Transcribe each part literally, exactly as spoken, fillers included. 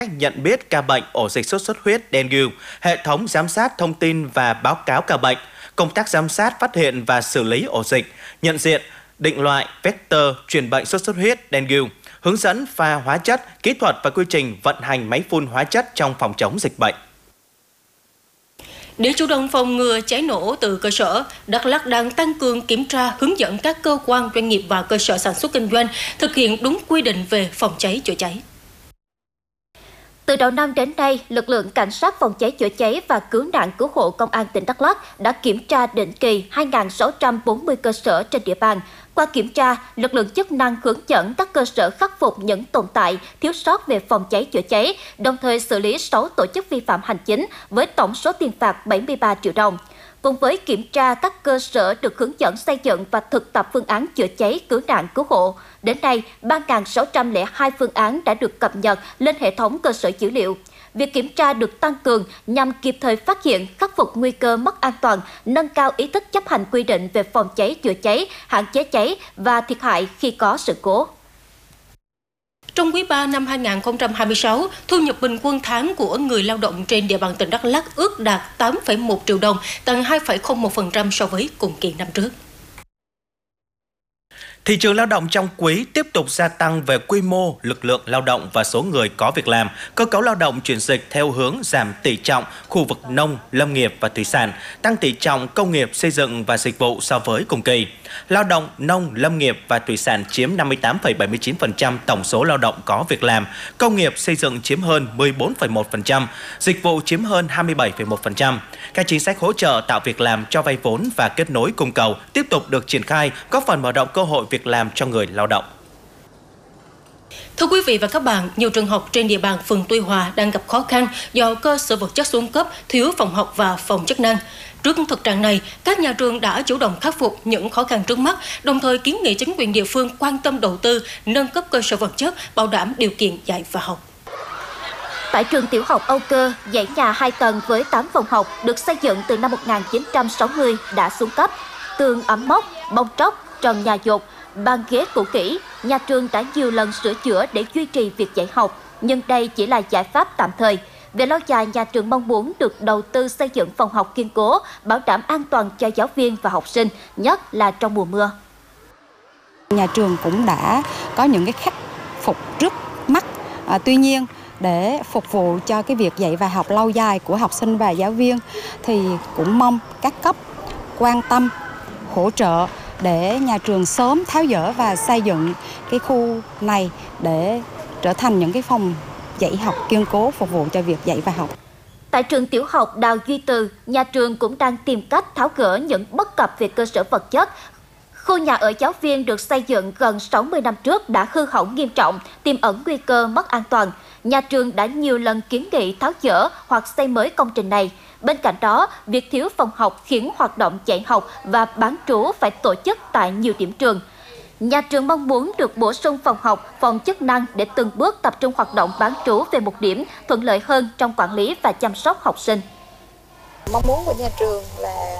nhận biết ca bệnh ổ dịch sốt xuất huyết dengue, hệ thống giám sát thông tin và báo cáo ca bệnh, công tác giám sát phát hiện và xử lý ổ dịch, nhận diện, định loại vector truyền bệnh sốt xuất huyết dengue, hướng dẫn pha hóa chất, kỹ thuật và quy trình vận hành máy phun hóa chất trong phòng chống dịch bệnh. Để chủ động phòng ngừa cháy nổ từ cơ sở, Đắk Lắk đang tăng cường kiểm tra, hướng dẫn các cơ quan, doanh nghiệp và cơ sở sản xuất kinh doanh thực hiện đúng quy định về phòng cháy chữa cháy. Từ đầu năm đến nay, lực lượng cảnh sát phòng cháy chữa cháy và cứu nạn cứu hộ Công an tỉnh Đắk Lắk đã kiểm tra định kỳ hai nghìn sáu trăm bốn mươi cơ sở trên địa bàn. Qua kiểm tra, lực lượng chức năng hướng dẫn các cơ sở khắc phục những tồn tại, thiếu sót về phòng cháy chữa cháy, đồng thời xử lý sáu tổ chức vi phạm hành chính với tổng số tiền phạt bảy mươi ba triệu đồng. Cùng với kiểm tra các cơ sở được hướng dẫn xây dựng và thực tập phương án chữa cháy cứu nạn cứu hộ, đến nay ba nghìn sáu trăm lẻ hai phương án đã được cập nhật lên hệ thống cơ sở dữ liệu. Việc kiểm tra được tăng cường nhằm kịp thời phát hiện, khắc phục nguy cơ mất an toàn, nâng cao ý thức chấp hành quy định về phòng cháy chữa cháy, hạn chế cháy và thiệt hại khi có sự cố. Trong quý ba năm hai nghìn không trăm hai mươi sáu, thu nhập bình quân tháng của người lao động trên địa bàn tỉnh Đắk Lắk ước đạt tám phẩy một triệu đồng, tăng hai phẩy không một phần trăm so với cùng kỳ năm trước. Thị trường lao động trong quý tiếp tục gia tăng về quy mô, lực lượng lao động và số người có việc làm. Cơ cấu lao động chuyển dịch theo hướng giảm tỷ trọng khu vực nông, lâm nghiệp và thủy sản, tăng tỷ trọng công nghiệp, xây dựng và dịch vụ so với cùng kỳ. Lao động nông, lâm nghiệp và thủy sản chiếm năm mươi tám phẩy bảy mươi chín phần trăm tổng số lao động có việc làm, công nghiệp xây dựng chiếm hơn mười bốn phẩy một phần trăm, dịch vụ chiếm hơn hai mươi bảy phẩy một phần trăm. Các chính sách hỗ trợ tạo việc làm, cho vay vốn và kết nối cung cầu tiếp tục được triển khai, góp phần mở rộng cơ hội việc làm cho người lao động. Thưa quý vị và các bạn, nhiều trường học trên địa bàn phường Tuy Hòa đang gặp khó khăn do cơ sở vật chất xuống cấp, thiếu phòng học và phòng chức năng. Trước thực trạng này, các nhà trường đã chủ động khắc phục những khó khăn trước mắt, đồng thời kiến nghị chính quyền địa phương quan tâm đầu tư, nâng cấp cơ sở vật chất, bảo đảm điều kiện dạy và học. Tại trường tiểu học Âu Cơ, dãy nhà hai tầng với tám phòng học được xây dựng từ năm một nghìn chín trăm sáu mươi đã xuống cấp, tường ẩm mốc, bong tróc, trần nhà dột, bàn ghế cũ kỹ. Nhà trường đã nhiều lần sửa chữa để duy trì việc dạy học, nhưng đây chỉ là giải pháp tạm thời. Về lâu dài, nhà trường mong muốn được đầu tư xây dựng phòng học kiên cố, bảo đảm an toàn cho giáo viên và học sinh, nhất là trong mùa mưa. Nhà trường cũng đã có những cái khắc phục trước mắt. À, tuy nhiên, để phục vụ cho cái việc dạy và học lâu dài của học sinh và giáo viên thì cũng mong các cấp quan tâm, hỗ trợ để nhà trường sớm tháo dỡ và xây dựng cái khu này để trở thành những cái phòng dạy học kiên cố phục vụ cho việc dạy và học. Tại trường tiểu học Đào Duy Từ, nhà trường cũng đang tìm cách tháo gỡ những bất cập về cơ sở vật chất. Khu nhà ở giáo viên được xây dựng gần sáu mươi năm trước đã hư hỏng nghiêm trọng, tiềm ẩn nguy cơ mất an toàn. Nhà trường đã nhiều lần kiến nghị tháo dỡ hoặc xây mới công trình này. Bên cạnh đó, việc thiếu phòng học khiến hoạt động dạy học và bán trú phải tổ chức tại nhiều điểm trường. Nhà trường mong muốn được bổ sung phòng học, phòng chức năng để từng bước tập trung hoạt động bán trú về một điểm, thuận lợi hơn trong quản lý và chăm sóc học sinh. Mong muốn của nhà trường là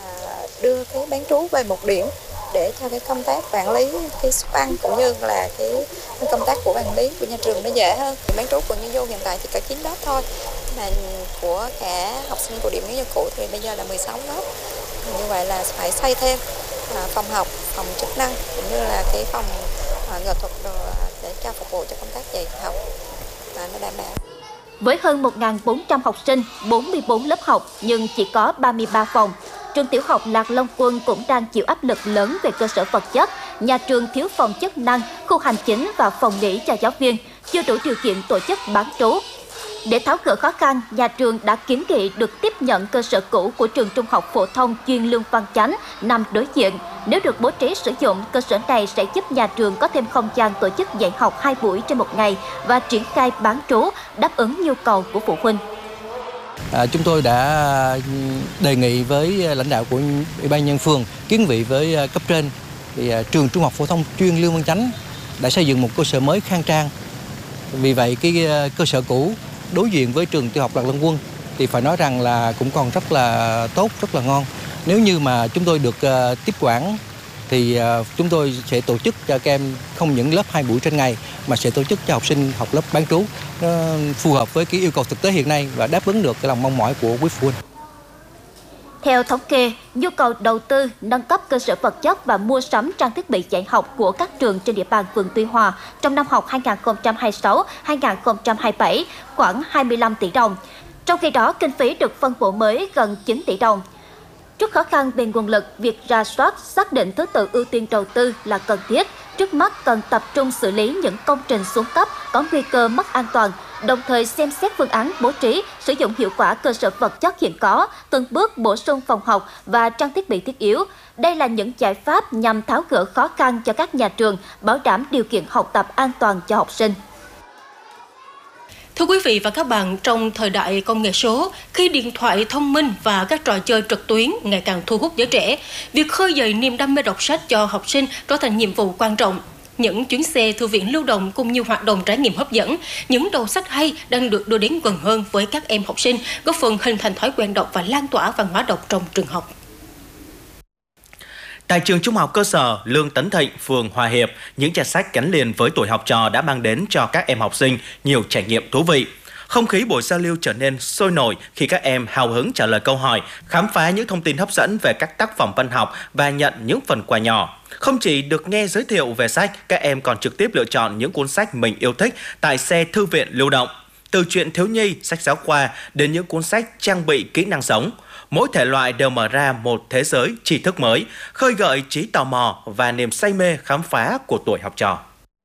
đưa cái bán trú về một điểm để cho cái công tác quản lý cái suất ăn cũng như là cái công tác của quản lý của nhà trường nó dễ hơn. Bán trú của Nhân Du hiện tại thì có chín lớp thôi, là của cả học sinh của điểm Nhân Du cũ thì bây giờ là mười sáu lớp. Như vậy là phải xây thêm phòng học, phòng chức năng cũng như là cái phòng nghệ thuật đồ để cho phục vụ cho công tác dạy học và nó đảm bảo. Với hơn một nghìn bốn trăm học sinh, bốn mươi bốn lớp học nhưng chỉ có ba mươi ba phòng. Trường tiểu học Lạc Long Quân cũng đang chịu áp lực lớn về cơ sở vật chất. Nhà trường thiếu phòng chức năng, khu hành chính và phòng nghỉ cho giáo viên, chưa đủ điều kiện tổ chức bán trú. Để tháo gỡ khó khăn, nhà trường đã kiến nghị được tiếp nhận cơ sở cũ của trường trung học phổ thông chuyên Lương Văn Chánh nằm đối diện. Nếu được bố trí sử dụng, cơ sở này sẽ giúp nhà trường có thêm không gian tổ chức dạy học hai buổi trên một ngày và triển khai bán trú, đáp ứng nhu cầu của phụ huynh. À, chúng tôi đã đề nghị với lãnh đạo của Ủy ban nhân phường, kiến nghị với cấp trên thì à, trường trung học phổ thông chuyên Lương Văn Chánh đã xây dựng một cơ sở mới khang trang. Vì vậy cái cơ sở cũ đối diện với trường tiểu học Lạc Long Quân thì phải nói rằng là cũng còn rất là tốt, rất là ngon. Nếu như mà chúng tôi được uh, tiếp quản thì uh, chúng tôi sẽ tổ chức cho các em không những lớp hai buổi trên ngày mà sẽ tổ chức cho học sinh học lớp bán trú, nó phù hợp với cái yêu cầu thực tế hiện nay và đáp ứng được cái lòng mong mỏi của quý phụ huynh. Theo thống kê, nhu cầu đầu tư, nâng cấp cơ sở vật chất và mua sắm trang thiết bị dạy học của các trường trên địa bàn phường Tuy Hòa trong năm học hai nghìn không trăm hai mươi sáu hai nghìn không trăm hai mươi bảy khoảng hai mươi lăm tỷ đồng. Trong khi đó, kinh phí được phân bổ mới gần chín tỷ đồng. Trước khó khăn về nguồn lực, việc rà soát, xác định thứ tự ưu tiên đầu tư là cần thiết. Trước mắt cần tập trung xử lý những công trình xuống cấp có nguy cơ mất an toàn, đồng thời xem xét phương án bố trí, sử dụng hiệu quả cơ sở vật chất hiện có, từng bước bổ sung phòng học và trang thiết bị thiết yếu. Đây là những giải pháp nhằm tháo gỡ khó khăn cho các nhà trường, bảo đảm điều kiện học tập an toàn cho học sinh. Thưa quý vị và các bạn, trong thời đại công nghệ số, khi điện thoại thông minh và các trò chơi trực tuyến ngày càng thu hút giới trẻ, việc khơi dậy niềm đam mê đọc sách cho học sinh trở thành nhiệm vụ quan trọng. Những chuyến xe thư viện lưu động cùng nhiều hoạt động trải nghiệm hấp dẫn, những đầu sách hay đang được đưa đến gần hơn với các em học sinh, góp phần hình thành thói quen đọc và lan tỏa văn hóa đọc trong trường học. Tại trường Trung học cơ sở Lương Tấn Thịnh, phường Hòa Hiệp, những trang sách gắn liền với tuổi học trò đã mang đến cho các em học sinh nhiều trải nghiệm thú vị. Không khí buổi giao lưu trở nên sôi nổi khi các em hào hứng trả lời câu hỏi, khám phá những thông tin hấp dẫn về các tác phẩm văn học và nhận những phần quà nhỏ. Không chỉ được nghe giới thiệu về sách, các em còn trực tiếp lựa chọn những cuốn sách mình yêu thích tại xe thư viện lưu động. Từ truyện thiếu nhi, sách giáo khoa đến những cuốn sách trang bị kỹ năng sống. Mỗi thể loại đều mở ra một thế giới tri thức mới, khơi gợi trí tò mò và niềm say mê khám phá của tuổi học trò.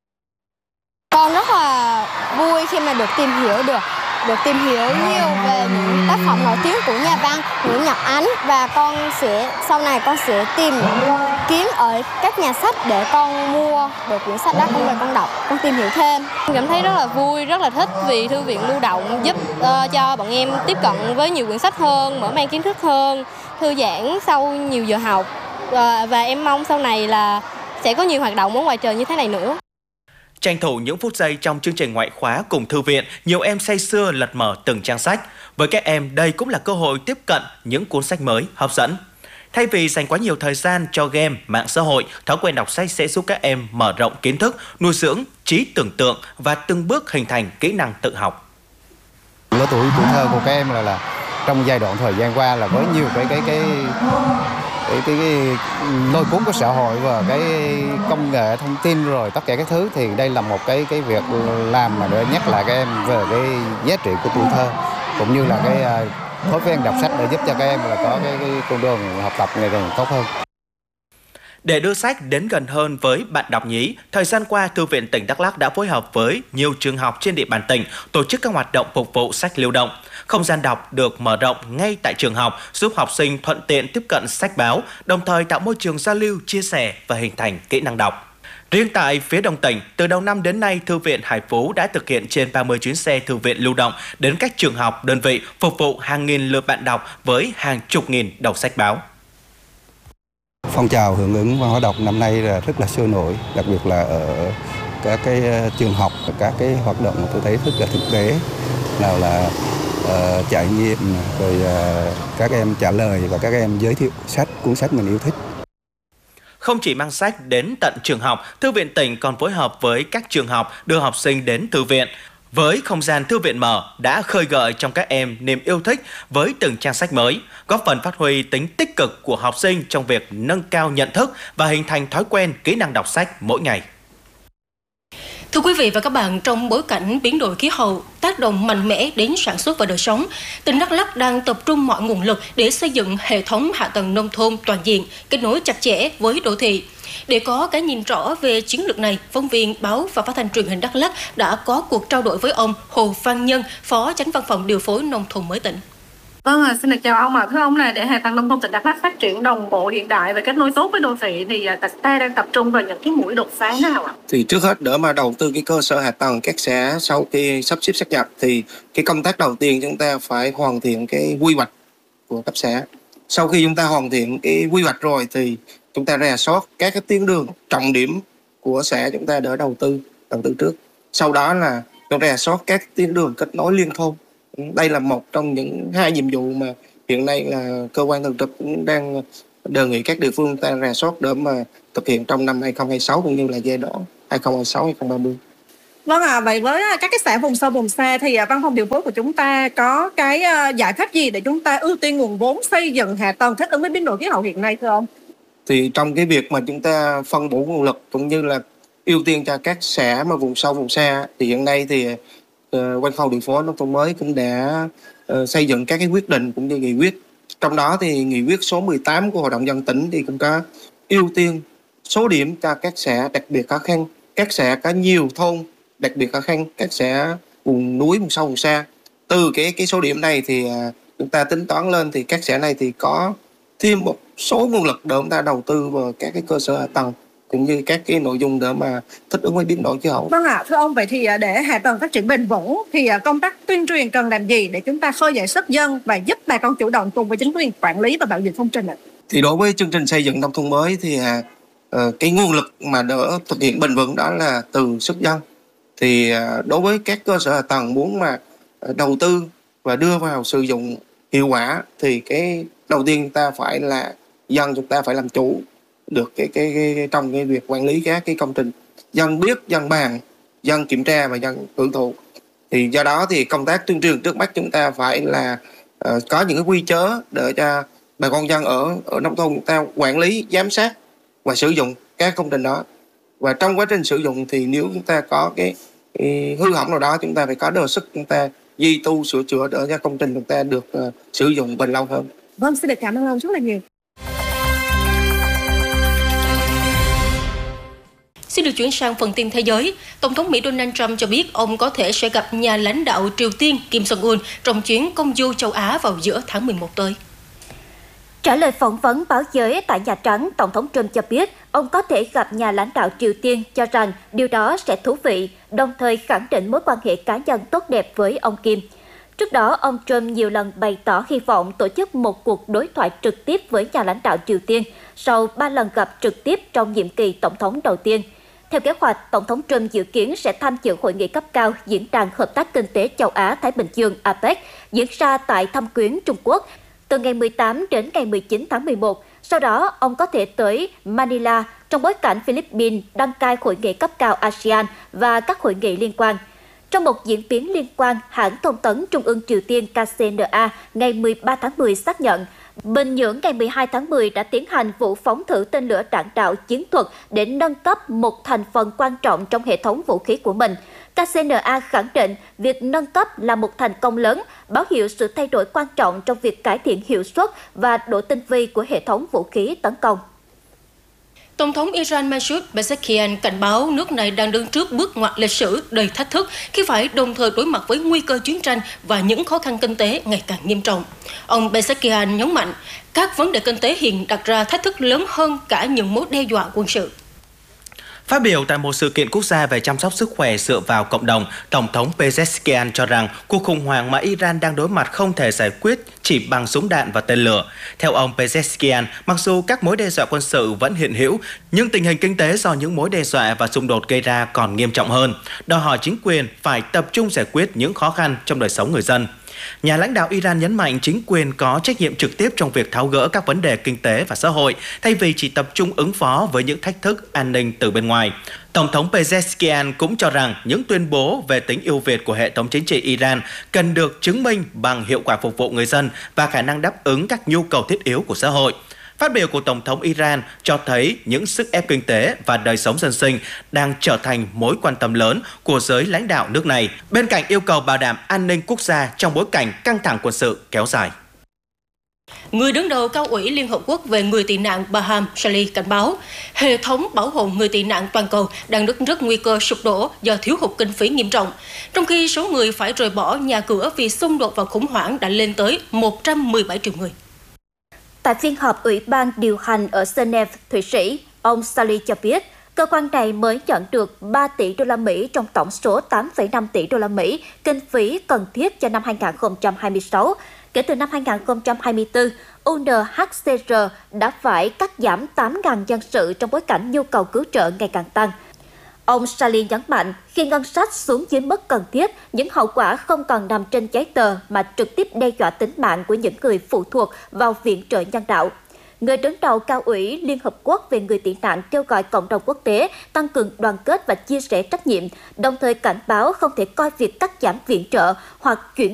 Con rất là vui khi mà được tìm hiểu được được tìm hiểu nhiều về những tác phẩm nổi tiếng của nhà văn Nguyễn Nhật Ánh, và con sẽ sau này con sẽ tìm kiếm ở các nhà sách để con mua được quyển sách đó, con về con đọc, con tìm hiểu thêm. Con cảm thấy rất là vui, rất là thích vì thư viện lưu động giúp uh, cho bọn em tiếp cận với nhiều quyển sách hơn, mở mang kiến thức hơn, thư giãn sau nhiều giờ học, uh, và em mong sau này là sẽ có nhiều hoạt động ở ngoài trời như thế này nữa. Tranh thủ những phút giây trong chương trình ngoại khóa cùng thư viện, nhiều em say sưa lật mở từng trang sách. Với các em, đây cũng là cơ hội tiếp cận những cuốn sách mới hấp dẫn. Thay vì dành quá nhiều thời gian cho game, mạng xã hội, thói quen đọc sách sẽ giúp các em mở rộng kiến thức, nuôi dưỡng trí tưởng tượng và từng bước hình thành kỹ năng tự học. Lứa tuổi tuổi thơ của các em là là trong giai đoạn thời gian qua là với nhiều cái cái cái cái, cái, cái lôi cuốn của xã hội và cái công nghệ thông tin rồi tất cả các thứ, thì đây là một cái cái việc làm mà để nhắc lại các em về cái giá trị của tuổi thơ cũng như là cái thói quen đọc sách để giúp cho các em là có cái, cái con đường học tập ngày càng tốt hơn. Để đưa sách đến gần hơn với bạn đọc nhí, thời gian qua, Thư viện tỉnh Đắk Lắk đã phối hợp với nhiều trường học trên địa bàn tỉnh tổ chức các hoạt động phục vụ sách lưu động. Không gian đọc được mở rộng ngay tại trường học, giúp học sinh thuận tiện tiếp cận sách báo, đồng thời tạo môi trường giao lưu, chia sẻ và hình thành kỹ năng đọc. Riêng tại phía Đông tỉnh, từ đầu năm đến nay, Thư viện Hải Phú đã thực hiện trên ba mươi chuyến xe thư viện lưu động đến các trường học, đơn vị, phục vụ hàng nghìn lượt bạn đọc với hàng chục nghìn đầu sách báo. Phong trào hưởng ứng văn hóa đọc năm nay là rất là sôi nổi, đặc biệt là ở các cái trường học, các cái hoạt động tôi thấy rất là thực tế, nào là uh, trải nghiệm, rồi uh, các em trả lời và các em giới thiệu sách, cuốn sách mình yêu thích. Không chỉ mang sách đến tận trường học, Thư viện tỉnh còn phối hợp với các trường học đưa học sinh đến thư viện. Với không gian thư viện mở đã khơi gợi trong các em niềm yêu thích với từng trang sách mới, góp phần phát huy tính tích cực của học sinh trong việc nâng cao nhận thức và hình thành thói quen kỹ năng đọc sách mỗi ngày. Thưa quý vị và các bạn, trong bối cảnh biến đổi khí hậu tác động mạnh mẽ đến sản xuất và đời sống, tỉnh Đắk Lắk đang tập trung mọi nguồn lực để xây dựng hệ thống hạ tầng nông thôn toàn diện, kết nối chặt chẽ với đô thị. Để có cái nhìn rõ về chiến lược này, phóng viên Báo và Phát thanh Truyền hình Đắk Lắk đã có cuộc trao đổi với ông Hồ Văn Nhân, Phó Chánh Văn phòng Điều phối Nông thôn mới tỉnh. Vâng, xin được chào ông ạ. Thưa ông, là để hạ tầng nông thôn tỉnh Đắk Lắk phát triển đồng bộ, hiện đại và kết nối tốt với đô thị thì ta đang tập trung vào những cái mũi đột phá nào ạ? Thì trước hết để mà đầu tư cái cơ sở hạ tầng các xã sau khi sắp xếp sáp nhập thì cái công tác đầu tiên chúng ta phải hoàn thiện cái quy hoạch của cấp xã. Sau khi chúng ta hoàn thiện cái quy hoạch rồi thì chúng ta rà soát các cái tuyến đường trọng điểm của xã chúng ta để đầu tư đầu tư trước. Sau đó là chúng ta rà soát các tuyến đường kết nối liên thôn. Đây là một trong những hai nhiệm vụ mà hiện nay là cơ quan thường trực cũng đang đề nghị các địa phương ta rà soát để mà thực hiện trong năm hai không hai sáu cũng như là giai đoạn hai không hai sáu hai không ba mươi. Vâng ạ, à, vậy với các cái xã vùng sâu vùng xa thì văn phòng điều phối của chúng ta có cái giải pháp gì để chúng ta ưu tiên nguồn vốn xây dựng hạ tầng thích ứng với biến đổi khí hậu hiện nay thưa ông? Thì trong cái việc mà chúng ta phân bổ nguồn lực cũng như là ưu tiên cho các xã mà vùng sâu vùng xa thì hiện nay thì uh, văn phòng điều phối nông thôn mới cũng đã uh, xây dựng các cái quyết định cũng như nghị quyết. Trong đó thì nghị quyết số mười tám của Hội đồng nhân dân tỉnh thì cũng có ưu tiên số điểm cho các xã đặc biệt khó khăn, các xã có nhiều thôn đặc biệt khó khăn, các xã vùng núi, vùng sâu, vùng xa. Từ cái cái số điểm này thì uh, chúng ta tính toán lên thì các xã này thì có thêm một số nguồn lực để chúng ta đầu tư vào các cái cơ sở hạ tầng cũng như các cái nội dung để mà thích ứng với biến đổi khí hậu. Vâng ạ, à, thưa ông, vậy thì để hạ tầng phát triển bền vững thì công tác tuyên truyền cần làm gì để chúng ta khơi dậy sức dân và giúp bà con chủ động cùng với chính quyền quản lý và bảo vệ công trình ạ? Thì đối với chương trình xây dựng nông thôn mới thì uh, cái nguồn lực mà để thực hiện bền vững đó là từ sức dân. Thì uh, đối với các cơ sở hạ tầng muốn mà uh, đầu tư và đưa vào sử dụng hiệu quả thì cái đầu tiên ta phải là dân, chúng ta phải làm chủ được cái, cái, cái, cái trong cái việc quản lý các cái công trình. Dân biết, dân bàn, dân kiểm tra và dân hưởng thụ. Thì do đó thì công tác tuyên truyền trước mắt chúng ta phải là uh, có những cái quy chế để cho bà con dân ở ở nông thôn chúng ta quản lý, giám sát và sử dụng các công trình đó. Và trong quá trình sử dụng thì nếu chúng ta có cái, cái hư hỏng nào đó chúng ta phải có đề xuất chúng ta duy tu sửa chữa để cho công trình chúng ta được uh, sử dụng bền lâu hơn. Vâng, xin được cảm ơn ông rất là nhiều. Xin được chuyển sang phần tin thế giới. Tổng thống Mỹ Donald Trump cho biết ông có thể sẽ gặp nhà lãnh đạo Triều Tiên Kim Jong-un trong chuyến công du châu Á vào giữa tháng mười một tới. Trả lời phỏng vấn báo giới tại Nhà Trắng, Tổng thống Trump cho biết ông có thể gặp nhà lãnh đạo Triều Tiên, cho rằng điều đó sẽ thú vị, đồng thời khẳng định mối quan hệ cá nhân tốt đẹp với ông Kim. Trước đó, ông Trump nhiều lần bày tỏ hy vọng tổ chức một cuộc đối thoại trực tiếp với nhà lãnh đạo Triều Tiên sau ba lần gặp trực tiếp trong nhiệm kỳ tổng thống đầu tiên. Theo kế hoạch, Tổng thống Trump dự kiến sẽ tham dự hội nghị cấp cao Diễn đàn Hợp tác Kinh tế Châu Á-Thái Bình Dương a pếch diễn ra tại Thâm Quyến, Trung Quốc từ ngày mười tám đến ngày mười chín tháng mười một. Sau đó, ông có thể tới Manila trong bối cảnh Philippines đăng cai hội nghị cấp cao a sê an và các hội nghị liên quan. Trong một diễn biến liên quan, hãng thông tấn Trung ương Triều Tiên ca xê en a ngày mười ba tháng mười xác nhận Bình Nhưỡng ngày mười hai tháng mười đã tiến hành vụ phóng thử tên lửa đạn đạo chiến thuật để nâng cấp một thành phần quan trọng trong hệ thống vũ khí của mình. ca xê en a khẳng định việc nâng cấp là một thành công lớn, báo hiệu sự thay đổi quan trọng trong việc cải thiện hiệu suất và độ tinh vi của hệ thống vũ khí tấn công. Tổng thống Iran Masoud Pezeshkian cảnh báo nước này đang đứng trước bước ngoặt lịch sử đầy thách thức khi phải đồng thời đối mặt với nguy cơ chiến tranh và những khó khăn kinh tế ngày càng nghiêm trọng. Ông Pezeshkian nhấn mạnh các vấn đề kinh tế hiện đặt ra thách thức lớn hơn cả những mối đe dọa quân sự. Phát biểu tại một sự kiện quốc gia về chăm sóc sức khỏe dựa vào cộng đồng, Tổng thống Pezeshkian cho rằng cuộc khủng hoảng mà Iran đang đối mặt không thể giải quyết chỉ bằng súng đạn và tên lửa. Theo ông Pezeshkian, mặc dù các mối đe dọa quân sự vẫn hiện hữu, nhưng tình hình kinh tế do những mối đe dọa và xung đột gây ra còn nghiêm trọng hơn, đòi hỏi chính quyền phải tập trung giải quyết những khó khăn trong đời sống người dân. Nhà lãnh đạo Iran nhấn mạnh chính quyền có trách nhiệm trực tiếp trong việc tháo gỡ các vấn đề kinh tế và xã hội, thay vì chỉ tập trung ứng phó với những thách thức an ninh từ bên ngoài. Tổng thống Pezeshkian cũng cho rằng những tuyên bố về tính ưu việt của hệ thống chính trị Iran cần được chứng minh bằng hiệu quả phục vụ người dân và khả năng đáp ứng các nhu cầu thiết yếu của xã hội. Phát biểu của Tổng thống Iran cho thấy những sức ép kinh tế và đời sống dân sinh đang trở thành mối quan tâm lớn của giới lãnh đạo nước này, bên cạnh yêu cầu bảo đảm an ninh quốc gia trong bối cảnh căng thẳng quân sự kéo dài. Người đứng đầu Cao ủy Liên Hợp Quốc về người tị nạn Baham Salih cảnh báo, hệ thống bảo hộ người tị nạn toàn cầu đang đứng trước nguy cơ sụp đổ do thiếu hụt kinh phí nghiêm trọng, trong khi số người phải rời bỏ nhà cửa vì xung đột và khủng hoảng đã lên tới một trăm mười bảy triệu người. Tại phiên họp Ủy ban điều hành ở Geneva, Thụy Sĩ, ông Salih cho biết cơ quan này mới nhận được ba tỷ đô la Mỹ trong tổng số tám phẩy năm tỷ đô la Mỹ kinh phí cần thiết cho năm hai nghìn không trăm hai mươi sáu. Kể từ năm hai nghìn không trăm hai mươi tư, u en hát xê rờ đã phải cắt giảm tám nghìn nhân sự trong bối cảnh nhu cầu cứu trợ ngày càng tăng. Ông Salih nhấn mạnh, khi ngân sách xuống dưới mức cần thiết, những hậu quả không còn nằm trên giấy tờ mà trực tiếp đe dọa tính mạng của những người phụ thuộc vào viện trợ nhân đạo. người đứng đầu Cao ủy Liên Hợp Quốc về người tị nạn kêu gọi cộng đồng quốc tế tăng cường đoàn kết và chia sẻ trách nhiệm, đồng thời cảnh báo không thể coi việc cắt giảm viện trợ hoặc chuyển